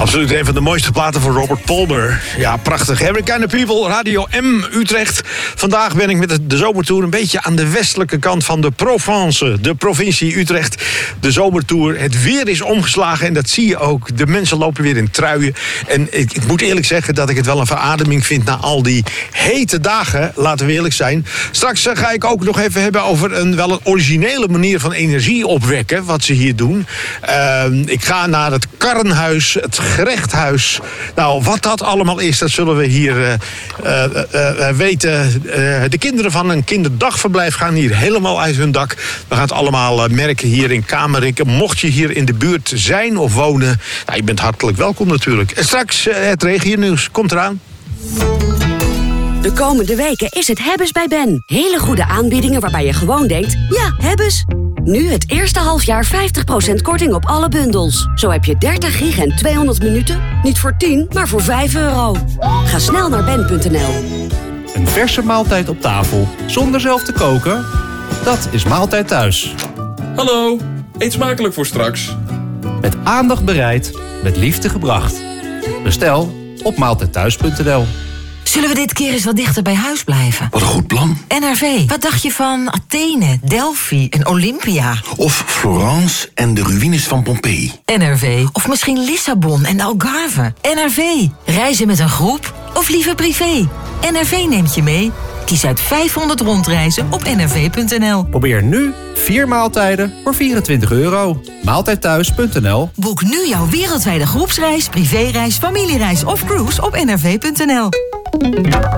Absoluut een van de mooiste platen van Robert Palmer. Ja, prachtig. Every Kind of People, Radio M, Utrecht. Vandaag ben ik met de zomertour een beetje aan de westelijke kant van de Provence. De provincie Utrecht. De zomertour. Het weer is omgeslagen en dat zie je ook. De mensen lopen weer in truien. En ik moet eerlijk zeggen dat ik het wel een verademing vind na al die hete dagen. Laten we eerlijk zijn. Straks ga ik ook nog even hebben over een originele manier van energie opwekken. Wat ze hier doen. Ik ga naar het Karrenhuis, het Gerechthuis. Nou, wat dat allemaal is, dat zullen we hier weten. De kinderen van een kinderdagverblijf gaan hier helemaal uit hun dak. We gaan het allemaal merken hier in Kamerik. Mocht je hier in de buurt zijn of wonen, nou, je bent hartelijk welkom natuurlijk. En straks het regionieuws. Komt eraan. De komende weken is het Hebbes bij Ben. Hele goede aanbiedingen waarbij je gewoon denkt, ja, Hebbes. Nu het eerste halfjaar 50% korting op alle bundels. Zo heb je 30 gig en 200 minuten. Niet voor 10, maar voor €5. Ga snel naar ben.nl. Een verse maaltijd op tafel, zonder zelf te koken? Dat is Maaltijd Thuis. Hallo, eet smakelijk voor straks. Met aandacht bereid, met liefde gebracht. Bestel op maaltijdthuis.nl. Zullen we dit keer eens wat dichter bij huis blijven? Wat een goed plan. NRV, wat dacht je van Athene, Delphi en Olympia? Of Florence en de ruïnes van Pompeii. NRV, of misschien Lissabon en Algarve. NRV, reizen met een groep of liever privé? NRV neemt je mee. Kies uit 500 rondreizen op nrv.nl. Probeer nu 4 maaltijden voor €24. Maaltijdthuis.nl. Boek nu jouw wereldwijde groepsreis, privéreis, familiereis of cruise op nrv.nl.